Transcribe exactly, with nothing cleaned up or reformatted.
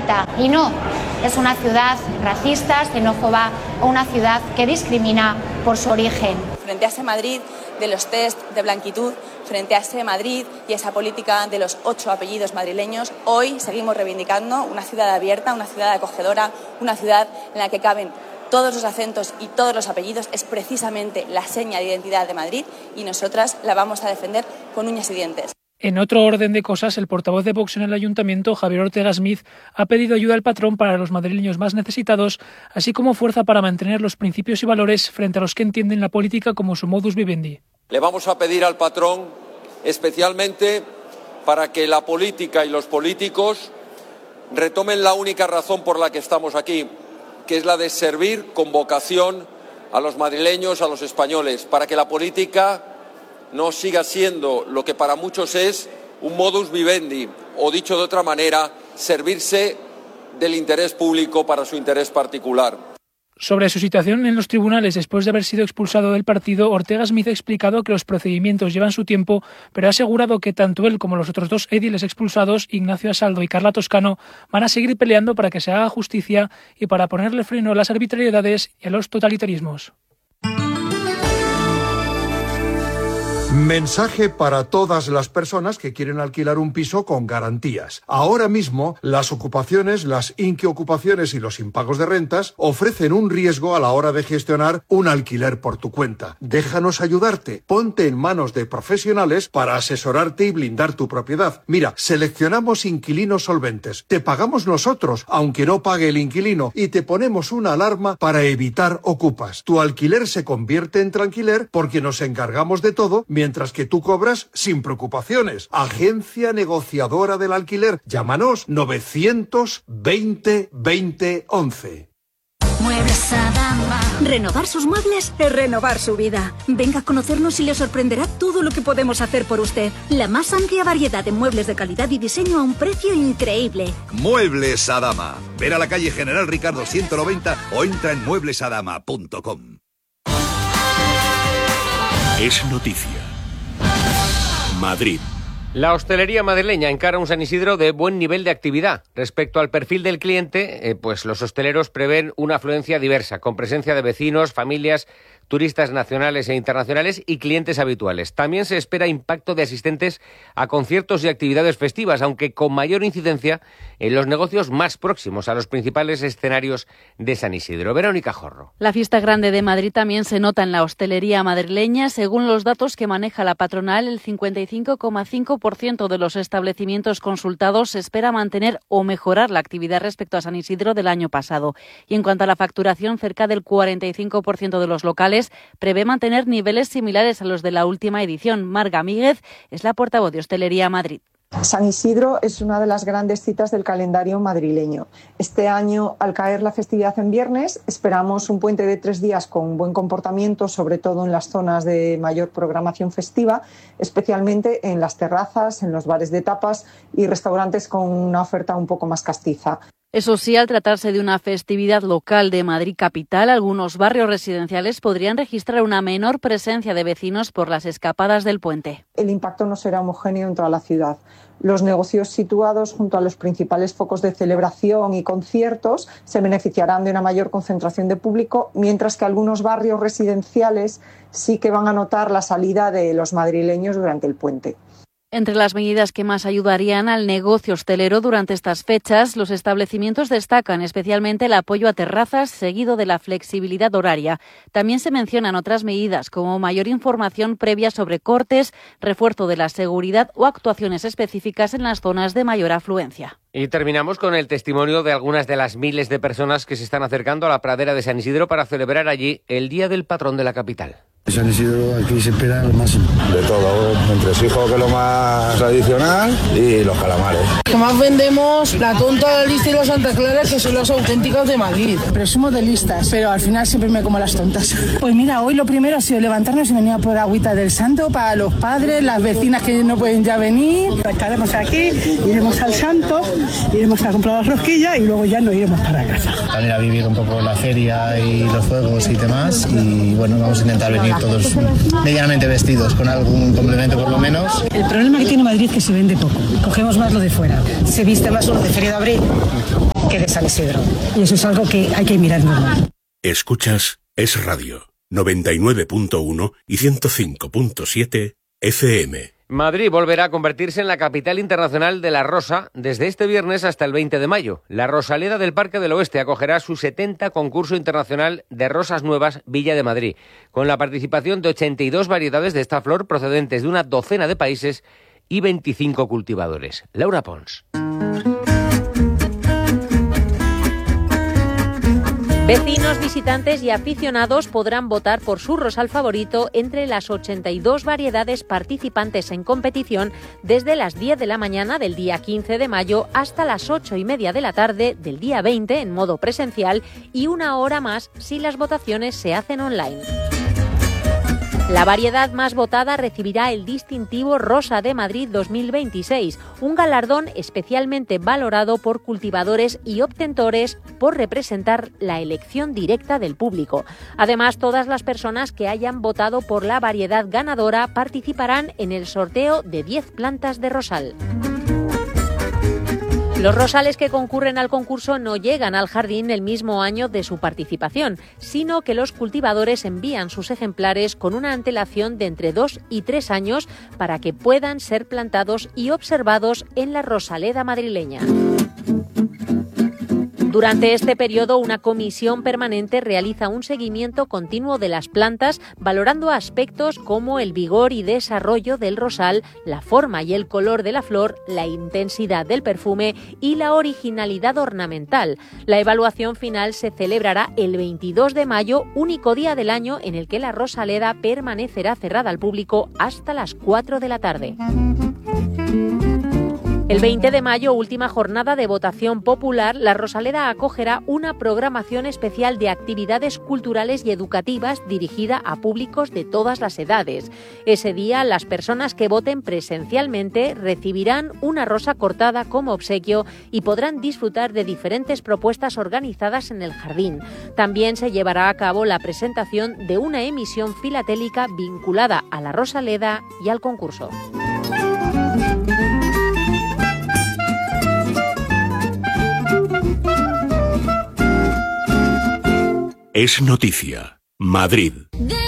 abierta. Y no, es una ciudad racista, xenófoba o una ciudad que discrimina por su origen. Frente a ese Madrid de los test de blanquitud, frente a ese Madrid y esa política de los ocho apellidos madrileños, hoy seguimos reivindicando una ciudad abierta, una ciudad acogedora, una ciudad en la que caben todos los acentos y todos los apellidos. Es precisamente la seña de identidad de Madrid y nosotras la vamos a defender con uñas y dientes. En otro orden de cosas, el portavoz de Vox en el Ayuntamiento, Javier Ortega Smith, ha pedido ayuda al patrón para los madrileños más necesitados, así como fuerza para mantener los principios y valores frente a los que entienden la política como su modus vivendi. Le vamos a pedir al patrón, especialmente para que la política y los políticos retomen la única razón por la que estamos aquí, que es la de servir con vocación a los madrileños, a los españoles, para que la política no siga siendo lo que para muchos es un modus vivendi, o dicho de otra manera, servirse del interés público para su interés particular. Sobre su situación en los tribunales después de haber sido expulsado del partido, Ortega Smith ha explicado que los procedimientos llevan su tiempo, pero ha asegurado que tanto él como los otros dos ediles expulsados, Ignacio Asaldo y Carla Toscano, van a seguir peleando para que se haga justicia y para ponerle freno a las arbitrariedades y a los totalitarismos. Mensaje para todas las personas que quieren alquilar un piso con garantías. Ahora mismo, las ocupaciones, las inquiocupaciones y los impagos de rentas ofrecen un riesgo a la hora de gestionar un alquiler por tu cuenta. Déjanos ayudarte. Ponte en manos de profesionales para asesorarte y blindar tu propiedad. Mira, seleccionamos inquilinos solventes. Te pagamos nosotros, aunque no pague el inquilino, y te ponemos una alarma para evitar ocupas. Tu alquiler se convierte en tranquiler porque nos encargamos de todo, mientras que tú cobras sin preocupaciones. Agencia Negociadora del Alquiler. Llámanos novecientos veinte veinte once. Muebles Adama. Renovar sus muebles es renovar su vida. Venga a conocernos y le sorprenderá todo lo que podemos hacer por usted. La más amplia variedad de muebles de calidad y diseño a un precio increíble. Muebles Adama. Ver a la calle General Ricardo ciento noventa o entra en muebles adama punto com. Es noticia. Madrid. La hostelería madrileña encara un San Isidro de buen nivel de actividad. Respecto al perfil del cliente, eh, pues los hosteleros prevén una afluencia diversa, con presencia de vecinos, familias, turistas nacionales e internacionales y clientes habituales. También se espera impacto de asistentes a conciertos y actividades festivas, aunque con mayor incidencia en los negocios más próximos a los principales escenarios de San Isidro. Verónica Jorro. La fiesta grande de Madrid también se nota en la hostelería madrileña. Según los datos que maneja la patronal, el cincuenta y cinco coma cinco por ciento de los establecimientos consultados se espera mantener o mejorar la actividad respecto a San Isidro del año pasado. Y en cuanto a la facturación, cerca del cuarenta y cinco por ciento de los locales prevé mantener niveles similares a los de la última edición. Marga Míguez es la portavoz de Hostelería Madrid. San Isidro es una de las grandes citas del calendario madrileño. Este año, al caer la festividad en viernes, esperamos un puente de tres días con buen comportamiento, sobre todo en las zonas de mayor programación festiva, especialmente en las terrazas, en los bares de tapas y restaurantes con una oferta un poco más castiza. Eso sí, al tratarse de una festividad local de Madrid capital, algunos barrios residenciales podrían registrar una menor presencia de vecinos por las escapadas del puente. El impacto no será homogéneo en toda la ciudad. Los negocios situados junto a los principales focos de celebración y conciertos se beneficiarán de una mayor concentración de público, mientras que algunos barrios residenciales sí que van a notar la salida de los madrileños durante el puente. Entre las medidas que más ayudarían al negocio hostelero durante estas fechas, los establecimientos destacan especialmente el apoyo a terrazas, seguido de la flexibilidad horaria. También se mencionan otras medidas como mayor información previa sobre cortes, refuerzo de la seguridad o actuaciones específicas en las zonas de mayor afluencia. Y terminamos con el testimonio de algunas de las miles de personas que se están acercando a la pradera de San Isidro para celebrar allí el Día del Patrón de la capital. San Isidro aquí se espera lo máximo. De todo, entresijos, que es lo más tradicional, y los calamares. Lo más vendemos la tonta, la lista y los Santa Clara, que son los auténticos de Madrid. Presumo de listas, pero al final siempre me como las tontas. Pues mira, hoy lo primero ha sido levantarnos y venir a por agüita del santo para los padres, las vecinas que no pueden ya venir. Estaremos aquí, iremos al santo, iremos a comprar las rosquillas y luego ya nos iremos para casa. También a vivir un poco la feria y los juegos y demás, y bueno, vamos a intentar venir todos medianamente vestidos, con algún complemento por lo menos. El problema que tiene Madrid es que se vende poco, cogemos más lo de fuera. Se viste más lo de Feria de Abril. que de San Isidro. Y eso es algo que hay que mirar normal. Escuchas Es Radio, noventa y nueve punto uno y ciento cinco punto siete F M. Madrid volverá a convertirse en la capital internacional de la rosa desde este viernes hasta el veinte de mayo. La Rosaleda del Parque del Oeste acogerá su setenta concurso internacional de rosas nuevas Villa de Madrid, con la participación de ochenta y dos variedades de esta flor procedentes de una docena de países y veinticinco cultivadores. Laura Pons. Vecinos, visitantes y aficionados podrán votar por su rosal favorito entre las ochenta y dos variedades participantes en competición desde las diez de la mañana del día quince de mayo hasta las ocho y media de la tarde del día veinte en modo presencial y una hora más si las votaciones se hacen online. La variedad más votada recibirá el distintivo Rosa de Madrid dos mil veintiséis, un galardón especialmente valorado por cultivadores y obtentores por representar la elección directa del público. Además, todas las personas que hayan votado por la variedad ganadora participarán en el sorteo de diez plantas de rosal. Los rosales que concurren al concurso no llegan al jardín el mismo año de su participación, sino que los cultivadores envían sus ejemplares con una antelación de entre dos y tres años para que puedan ser plantados y observados en la Rosaleda madrileña. Durante este periodo, una comisión permanente realiza un seguimiento continuo de las plantas, valorando aspectos como el vigor y desarrollo del rosal, la forma y el color de la flor, la intensidad del perfume y la originalidad ornamental. La evaluación final se celebrará el veintidós de mayo, único día del año en el que la Rosaleda permanecerá cerrada al público hasta las cuatro de la tarde. El veinte de mayo, última jornada de votación popular, la Rosaleda acogerá una programación especial de actividades culturales y educativas dirigida a públicos de todas las edades. Ese día, las personas que voten presencialmente recibirán una rosa cortada como obsequio y podrán disfrutar de diferentes propuestas organizadas en el jardín. También se llevará a cabo la presentación de una emisión filatélica vinculada a la Rosaleda y al concurso. Es noticia. Madrid.